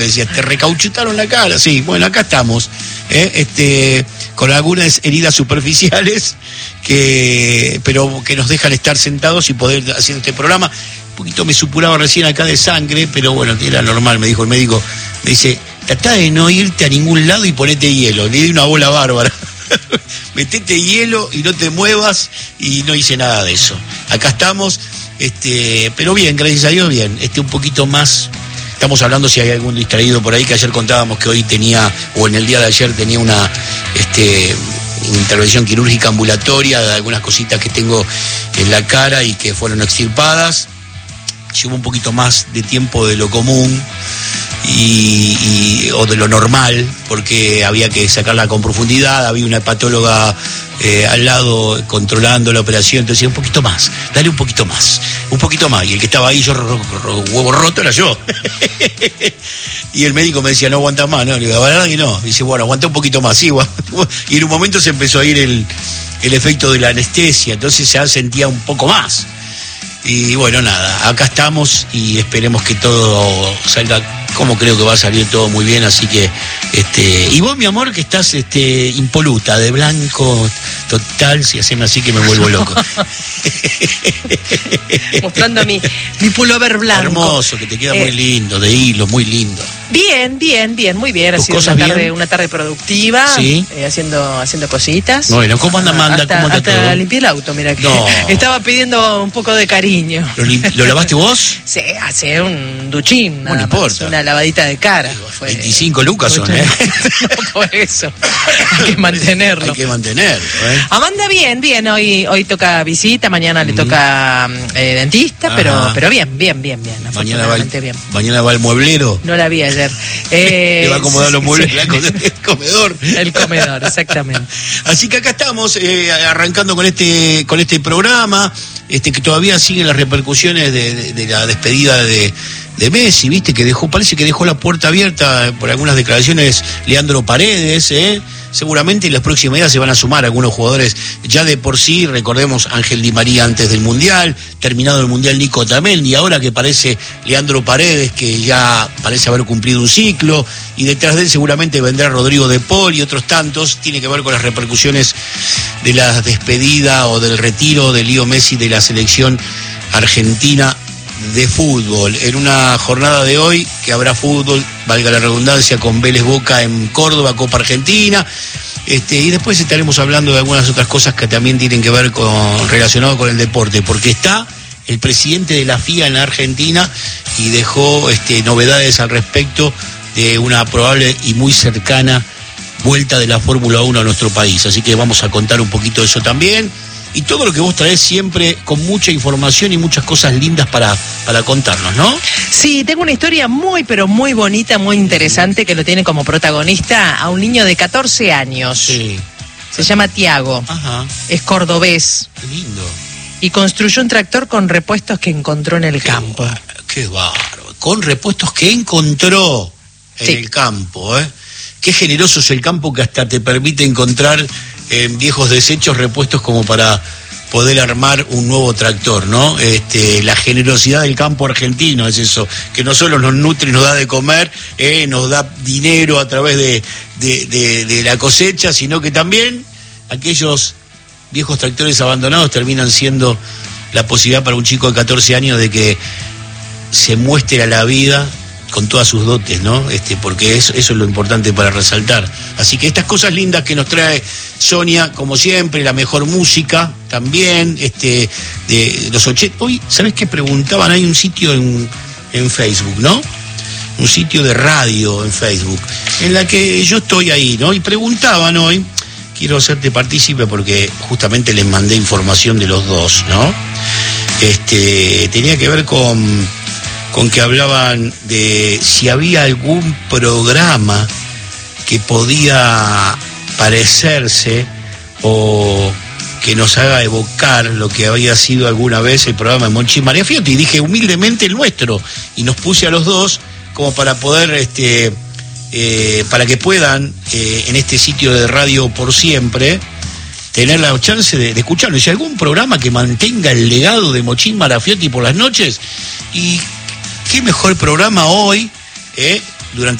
Decía, te recauchutaron la cara. Sí, bueno, acá estamos, con algunas heridas superficiales, pero que nos dejan estar sentados y poder hacer este programa. Un poquito me supuraba recién acá de sangre, pero bueno, era normal, me dijo el médico. Me dice, tratá de no irte a ningún lado y ponete hielo. Le di una bola bárbara. Metete hielo y no te muevas, y no hice nada de eso. Acá estamos, pero bien, gracias a Dios, bien. Un poquito más. Estamos hablando si hay algún distraído por ahí, que ayer contábamos que hoy tenía, o en el día de ayer tenía una intervención quirúrgica ambulatoria de algunas cositas que tengo en la cara y que fueron extirpadas. Llevo un poquito más de tiempo de lo común o de lo normal, porque había que sacarla con profundidad, había una hepatóloga al lado controlando la operación, entonces un poquito más, dale un poquito más, y el que estaba ahí, yo huevo roto, era yo. Y el médico me decía, no aguantas más, ¿no? Le digo, la verdad que no. Dice, bueno, aguanta un poquito más, sí. Y en un momento se empezó a ir el efecto de la anestesia, entonces ya sentía un poco más. Y bueno, nada, acá estamos y esperemos que todo salga como creo que va a salir todo muy bien, así que y vos, mi amor, que estás impoluta, de blanco total, si haceme así que me vuelvo loco. Mostrando mi pullover blanco. Hermoso, que te queda muy lindo, de hilo, muy lindo. Bien, muy bien. Ha sido una tarde productiva, ¿sí? Haciendo cositas. Bueno, ¿cómo anda Amanda? ¿Cómo anda todo? Hasta limpié el auto, mira que estaba pidiendo un poco de cariño. ¿Lo lavaste vos? Sí, hace un duchín, no importa. Una lavadita de cara. 25 lucas son, No, por eso. Hay que mantenerlo. Amanda, bien. Hoy toca visita, mañana le toca dentista, pero bien. Mañana va el mueblero. No la vi ayer. Le va a acomodar los muebles, el comedor. El comedor, exactamente. Así que acá estamos arrancando con este programa, que todavía siguen las repercusiones de la despedida de Messi, viste, parece que dejó la puerta abierta por algunas declaraciones Leandro Paredes, seguramente en los próximos días se van a sumar algunos jugadores ya de por sí. Recordemos Ángel Di María antes del Mundial, terminado el Mundial Nico Otamendi, ahora que parece Leandro Paredes, que ya parece haber cumplido un ciclo, y detrás de él seguramente vendrá Rodrigo De Paul y otros tantos. Tiene que ver con las repercusiones de la despedida o del retiro de Leo Messi de la selección argentina de fútbol, en una jornada de hoy que habrá fútbol, valga la redundancia, con Vélez Boca en Córdoba, Copa Argentina, y después estaremos hablando de algunas otras cosas que también tienen que ver relacionado con el deporte, porque está el presidente de la FIA en la Argentina y dejó novedades al respecto de una probable y muy cercana vuelta de la Fórmula 1 a nuestro país, así que vamos a contar un poquito de eso también. Y todo lo que vos traés siempre con mucha información y muchas cosas lindas para contarnos, ¿no? Sí, tengo una historia muy, pero muy bonita, muy interesante, que lo tiene como protagonista a un niño de 14 años. Sí. Se llama Tiago. Ajá. Es cordobés. Qué lindo. Y construyó un tractor con repuestos que encontró en el campo. Qué bárbaro. Con repuestos que encontró en el campo, ¿eh? Qué generoso es el campo, que hasta te permite encontrar en viejos desechos repuestos como para poder armar un nuevo tractor, ¿no? La generosidad del campo argentino es eso, que no solo nos nutre y nos da de comer, nos da dinero a través de la cosecha, sino que también aquellos viejos tractores abandonados terminan siendo la posibilidad para un chico de 14 años de que se muestre a la vida con todas sus dotes, ¿no? Porque eso es lo importante para resaltar. Así que estas cosas lindas que nos trae Sonia, como siempre, la mejor música también, de los 80. Hoy, ¿sabés qué preguntaban? Hay un sitio en Facebook, ¿no? Un sitio de radio en Facebook, en la que yo estoy ahí, ¿no? Y preguntaban hoy, quiero hacerte partícipe porque justamente les mandé información de los dos, ¿no? Tenía que ver con que hablaban de si había algún programa que podía parecerse o que nos haga evocar lo que había sido alguna vez el programa de Monchi y María Fiotti, y dije humildemente el nuestro, y nos puse a los dos como para poder, para que puedan, en este sitio de Radio por Siempre, tener la chance de escucharlo. Si algún programa que mantenga el legado de Mochín Marafiotti por las noches, y qué mejor programa hoy, durante